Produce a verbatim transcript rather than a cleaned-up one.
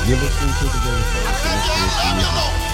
You're listening to the Daily Focus, and this is the music.